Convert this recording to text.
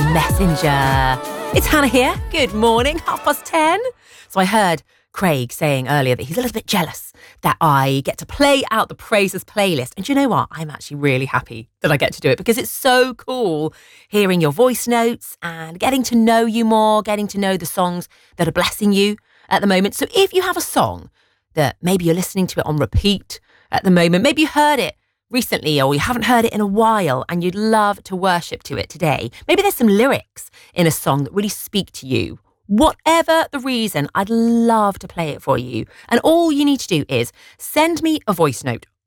Messenger. It's Hannah here. Good morning, 10:30. So I heard Craig saying earlier that he's a little bit jealous that I get to play out the Praises playlist. And do you know what? I'm actually really happy that I get to do it because it's so cool hearing your voice notes and getting to know you more, getting to know the songs that are blessing you at the moment. So if you have a song that maybe you're listening to it on repeat at the moment, maybe you heard it recently or you haven't heard it in a while and you'd love to worship to it today, maybe there's some lyrics in a song that really speak to you. Whatever the reason, I'd love to play it for you. And all you need to do is send me a voice note